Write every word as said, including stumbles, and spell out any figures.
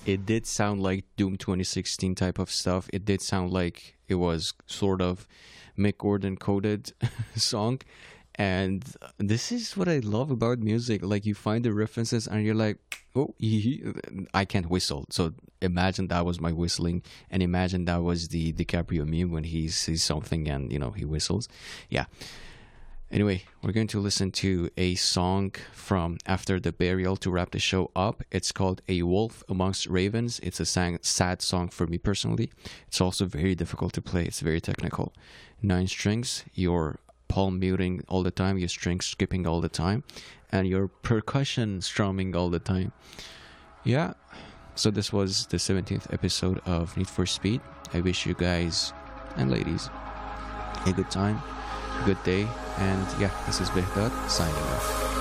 it did sound like Doom twenty sixteen type of stuff. It did sound like it was sort of Mick Gordon coded song. And this is what I love about music. Like, you find the references and you're like, oh, I can't whistle. So imagine that was my whistling, and imagine that was the DiCaprio meme when he sees something and, you know, he whistles. Yeah. Anyway, we're going to listen to a song from After the Burial to wrap the show up. It's called A Wolf Amongst Ravens. It's a sang- sad song for me personally. It's also very difficult to play. It's very technical. Nine strings, you're palm muting all the time, your strings skipping all the time, and your percussion strumming all the time. Yeah. So this was the seventeenth episode of Need for Speed. I wish you guys and ladies a good time, good day, and yeah, this is Behdat signing off.